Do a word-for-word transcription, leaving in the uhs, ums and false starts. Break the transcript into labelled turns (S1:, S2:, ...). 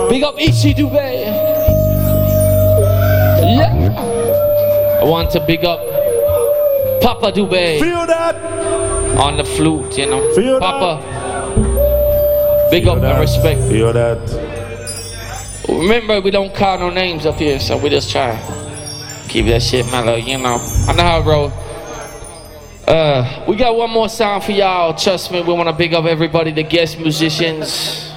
S1: Big up Ishi Dubé. Yeah. I want to big up Papa Dubé.
S2: Feel that?
S1: On the flute, you know.
S2: Feel
S1: Papa.
S2: That?
S1: Big
S2: Feel
S1: up
S2: that?
S1: and respect.
S2: Feel that?
S1: Remember, we don't call no names up here, so we just try keep that shit mellow, you know. I know how it roll. Uh, we got one more song for y'all. Trust me, we want to big up everybody, the guest musicians.